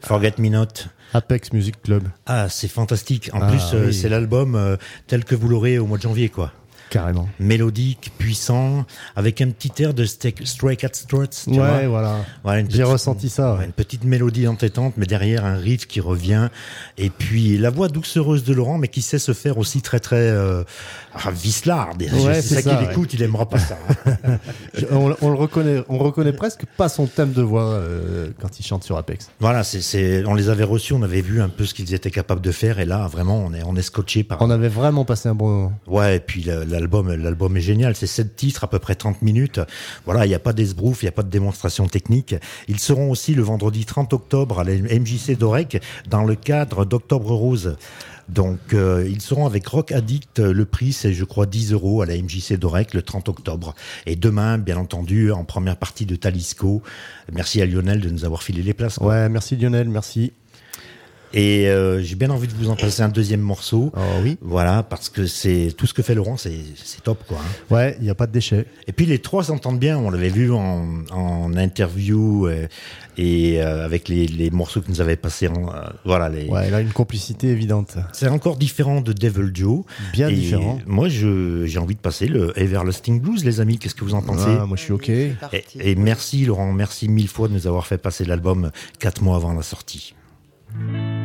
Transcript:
Forget Me Not. Apex Music Club. Ah, c'est fantastique. En plus, oui. c'est l'album tel que vous l'aurez au mois de janvier, quoi. Carrément. Mélodique, puissant, avec un petit air de Stray Cat Struts. Tu vois, voilà. Ouais, J'ai ressenti ça. Une petite mélodie entêtante, mais derrière un riff qui revient. Et puis la voix doucereuse de Laurent, mais qui sait se faire aussi très très vicelard. Ouais, c'est ça qu'il écoute, il aimera pas ça. on le reconnaît. On reconnaît presque pas son thème de voix quand il chante sur Apex. Voilà, on les avait reçus, on avait vu un peu ce qu'ils étaient capables de faire, et là vraiment on est scotché par. On avait vraiment passé un bon moment. Ouais, et puis l'album est génial, c'est 7 titres, à peu près 30 minutes. Voilà, il n'y a pas d'esbrouf, il n'y a pas de démonstration technique. Ils seront aussi le vendredi 30 octobre à la MJC d'Orec dans le cadre d'Octobre Rose. Donc ils seront avec Rock Addict, le prix c'est je crois 10 € à la MJC d'Orec le 30 octobre. Et demain, bien entendu, en première partie de Talisco. Merci à Lionel de nous avoir filé les places, quoi. Ouais, merci Lionel, merci. Et j'ai bien envie de vous en passer un deuxième morceau. Oh oui. Voilà, parce que c'est tout ce que fait Laurent, c'est top, quoi. Hein. Ouais, il n'y a pas de déchets. Et puis les trois s'entendent bien. On l'avait vu en interview et avec les morceaux que nous avaient passés. Voilà. Ouais, là une complicité évidente. C'est encore différent de Devil Joe. Bien et différent. Moi, j'ai envie de passer le Everlasting Blues, les amis. Qu'est-ce que vous en pensez? Moi, je suis OK. Et merci Laurent, merci 1000 fois de nous avoir fait passer l'album 4 mois avant la sortie.